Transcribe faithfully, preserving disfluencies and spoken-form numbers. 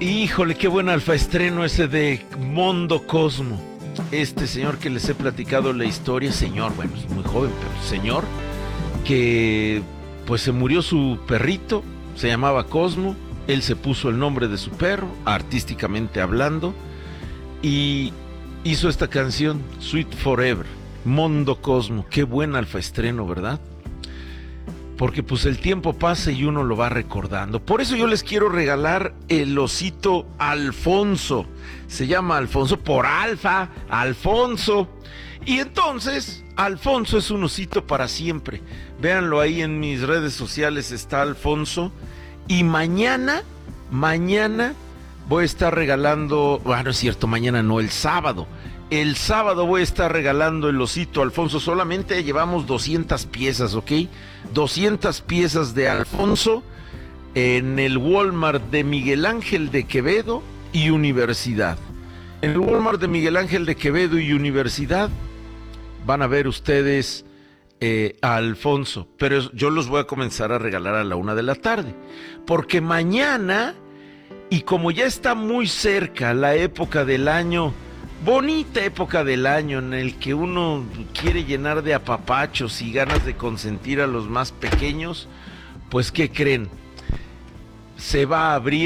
Híjole, qué buen alfaestreno ese de Mondo Cosmo. Este señor que les he platicado la historia, señor, bueno, es muy joven, pero señor, que pues se murió su perrito, se llamaba Cosmo, él se puso el nombre de su perro, artísticamente hablando, y hizo esta canción, Sweet Forever, Mondo Cosmo. Qué buen alfaestreno, ¿verdad? Porque pues el tiempo pasa y uno lo va recordando. Por eso yo les quiero regalar el osito Alfonso. Se llama Alfonso por Alfa, Alfonso. Y entonces, Alfonso es un osito para siempre. Véanlo ahí en mis redes sociales, está Alfonso. Y mañana, mañana voy a estar regalando, bueno, es cierto, mañana no, el sábado. El sábado voy a estar regalando el osito Alfonso. Solamente llevamos doscientas piezas, ¿ok? doscientas piezas de Alfonso en el Walmart de Miguel Ángel de Quevedo y Universidad. En el Walmart de Miguel Ángel de Quevedo y Universidad van a ver ustedes eh, a Alfonso. Pero yo los voy a comenzar a regalar a la una de la tarde. Porque mañana, y como ya está muy cerca la época del año, bonita época del año en el que uno quiere llenar de apapachos y ganas de consentir a los más pequeños, pues ¿qué creen? Se va a abrir